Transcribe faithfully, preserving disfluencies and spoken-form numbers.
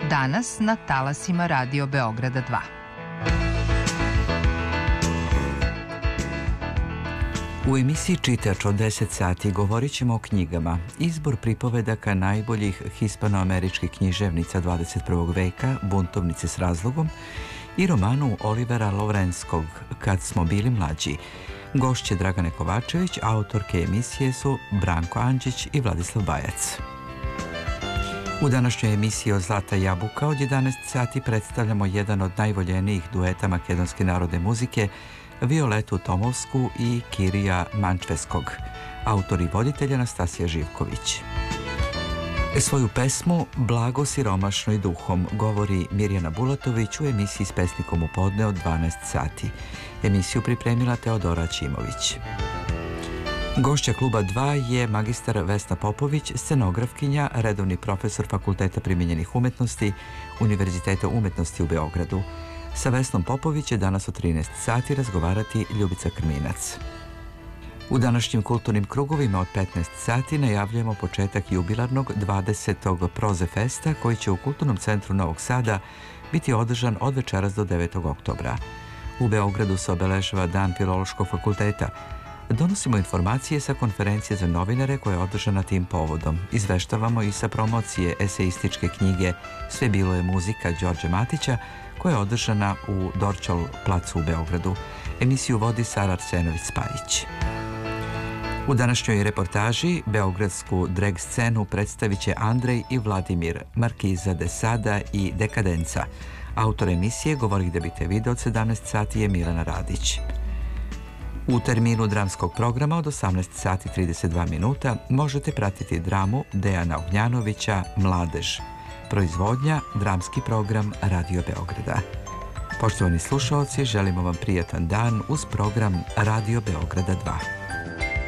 Danas na talasima Radio Beograda dva. U emisiji Čitač od deset sati govorit ćemo o knjigama. Izbor pripovedaka najboljih hispanoameričkih književnica dvadeset prvog veka, Buntovnice s razlogom, i romanu Olivera Lovrenskog Kad smo bili mlađi. Gošće Dragane Kovačević, autorke emisije su Branko Andžić i Vladislav Bajac. U današnjoj emisiji o Zlata jabuka od jedanaest sati predstavljamo jedan od najvoljenijih dueta makedonske narodne muzike, Violetu Tomovsku i Kirija Mančveskog. Autor i voditelj Anastasija Živković. Svoju pesmu Blago siromašnoj duhom govori Mirjana Bulatović u emisiji S pesnikom u podne od dvanaest sati. Emisiju pripremila Teodora Ćimović. Gošća kluba dva je magistar Vesna Popović, scenografkinja, redovni profesor Fakulteta primijenjenih umetnosti Univerziteta umetnosti u Beogradu. Sa Vesnom Popović će danas u trinaest sati razgovarati Ljubica Krminac. U današnjim kulturnim krugovima od petnaest sati najavljujemo početak jubilarnog dvadesetog Proze festa koji će u Kulturnom centru Novog Sada biti održan od večeras do devetog oktobra. U Beogradu se obeležava Dan Filološkog fakulteta. Donosimo informacije sa konferencije za novinare koja je održana tim povodom. Izveštavamo i sa promocije eseističke knjige Sve bilo je muzika Đorđe Matića koja je održana u Dorćol placu u Beogradu. Emisiju vodi Sara Arsenović-Spajić. U današnjoj reportaži beogradsku drag scenu predstavit će Andrej i Vladimir, Markiza de Sada i Dekadenca. Autor emisije Govori gde bi te video od sedamnaest sati je Milana Radić. U terminu dramskog programa od osamnaest sati i trideset dva minuta možete pratiti dramu Dejana Ognjanovića Mladež. Proizvodnja, dramski program Radio Beograda. Poštovani slušaoci, želimo vam prijatan dan uz program Radio Beograda dva.